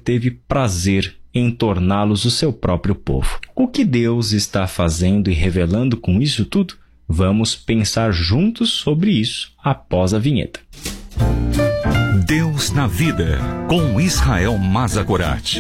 teve prazer em torná-los o seu próprio povo. O que Deus está fazendo e revelando com isso tudo? Vamos pensar juntos sobre isso após a vinheta. Deus na Vida, com Israel Mazagorat.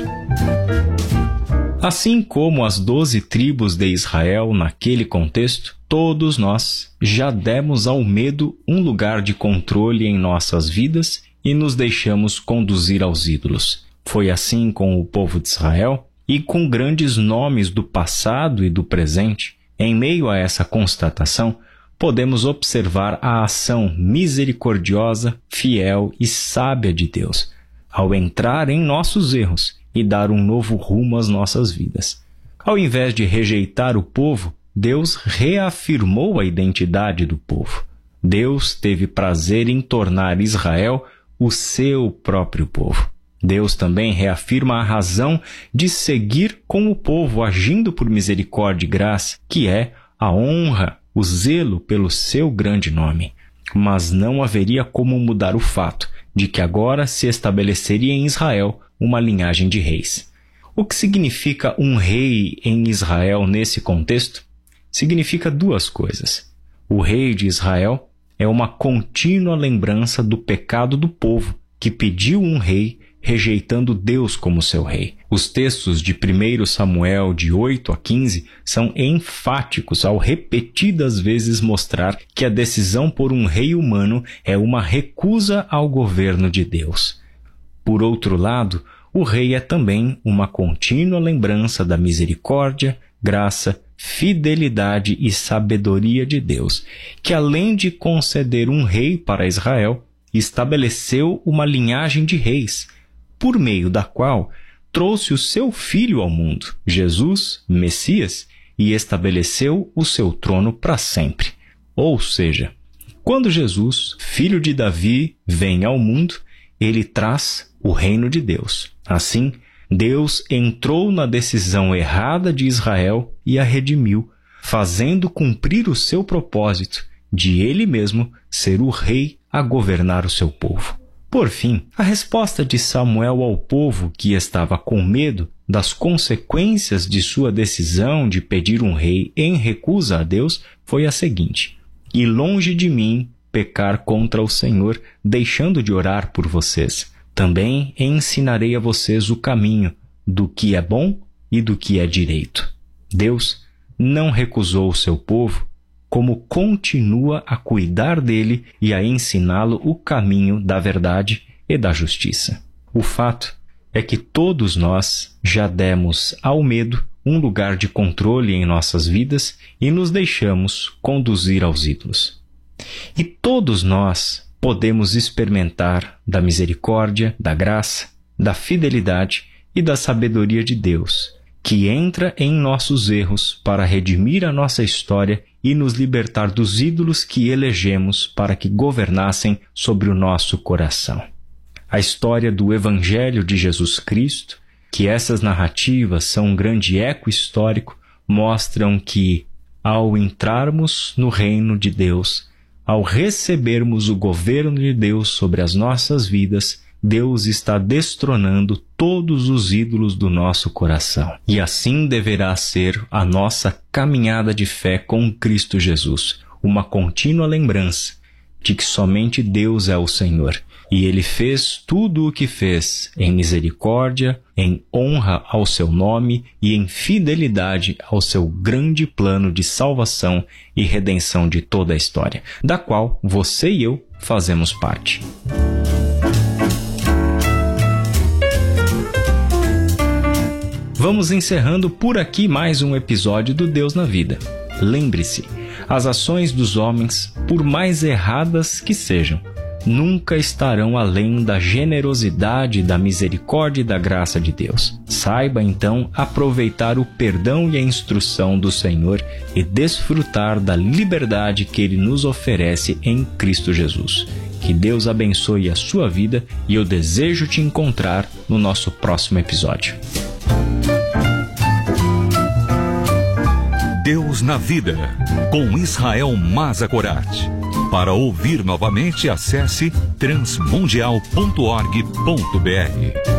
Assim como as 12 tribos de Israel naquele contexto, todos nós já demos ao medo um lugar de controle em nossas vidas e nos deixamos conduzir aos ídolos. Foi assim com o povo de Israel e com grandes nomes do passado e do presente. Em meio a essa constatação, podemos observar a ação misericordiosa, fiel e sábia de Deus, ao entrar em nossos erros e dar um novo rumo às nossas vidas. Ao invés de rejeitar o povo, Deus reafirmou a identidade do povo. Deus teve prazer em tornar Israel o seu próprio povo. Deus também reafirma a razão de seguir com o povo agindo por misericórdia e graça, que é a honra, o zelo pelo seu grande nome. Mas não haveria como mudar o fato de que agora se estabeleceria em Israel uma linhagem de reis. O que significa um rei em Israel nesse contexto? Significa duas coisas. O rei de Israel é uma contínua lembrança do pecado do povo, que pediu um rei, rejeitando Deus como seu rei. Os textos de 1 Samuel, de 8 a 15, são enfáticos ao repetidas vezes mostrar que a decisão por um rei humano é uma recusa ao governo de Deus. Por outro lado, o rei é também uma contínua lembrança da misericórdia, graça, fidelidade e sabedoria de Deus, que além de conceder um rei para Israel, estabeleceu uma linhagem de reis, por meio da qual trouxe o seu Filho ao mundo, Jesus, Messias, e estabeleceu o seu trono para sempre. Ou seja, quando Jesus, filho de Davi, vem ao mundo, ele traz o reino de Deus. Assim, Deus entrou na decisão errada de Israel e a redimiu, fazendo cumprir o seu propósito de ele mesmo ser o rei a governar o seu povo. Por fim, a resposta de Samuel ao povo que estava com medo das consequências de sua decisão de pedir um rei em recusa a Deus foi a seguinte: "E longe de mim pecar contra o Senhor, deixando de orar por vocês. Também ensinarei a vocês o caminho do que é bom e do que é direito." Deus não recusou o seu povo, como continua a cuidar dele e a ensiná-lo o caminho da verdade e da justiça. O fato é que todos nós já demos ao medo um lugar de controle em nossas vidas e nos deixamos conduzir aos ídolos. E todos nós podemos experimentar da misericórdia, da graça, da fidelidade e da sabedoria de Deus, que entra em nossos erros para redimir a nossa história e nos libertar dos ídolos que elegemos para que governassem sobre o nosso coração. A história do Evangelho de Jesus Cristo, que essas narrativas são um grande eco histórico, mostram que, ao entrarmos no reino de Deus, ao recebermos o governo de Deus sobre as nossas vidas, Deus está destronando todos os ídolos do nosso coração. E assim deverá ser a nossa caminhada de fé com Cristo Jesus, uma contínua lembrança de que somente Deus é o Senhor. E Ele fez tudo o que fez em misericórdia, em honra ao seu nome e em fidelidade ao seu grande plano de salvação e redenção de toda a história, da qual você e eu fazemos parte. Vamos encerrando por aqui mais um episódio do Deus na Vida. Lembre-se, as ações dos homens, por mais erradas que sejam, nunca estarão além da generosidade, da misericórdia e da graça de Deus. Saiba, então, aproveitar o perdão e a instrução do Senhor e desfrutar da liberdade que Ele nos oferece em Cristo Jesus. Que Deus abençoe a sua vida e eu desejo te encontrar no nosso próximo episódio. Deus na Vida, com Israel Mazagorat. Para ouvir novamente, acesse transmundial.org.br.